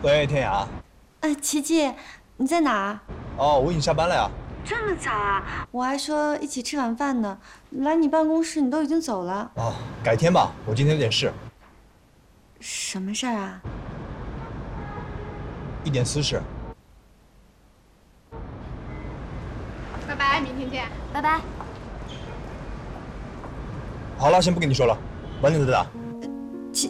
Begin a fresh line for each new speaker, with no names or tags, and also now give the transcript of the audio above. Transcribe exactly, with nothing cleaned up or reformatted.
喂，天涯。
哎，琪琪，你在哪儿？
哦，我已经下班了呀。
这么早啊？我还说一起吃晚饭呢。来你办公室，你都已经走了。
哦，改天吧，我今天有点事。
什么事儿啊？
一点私事。
拜拜，明天见。
拜拜。
好了，先不跟你说了，晚点再打。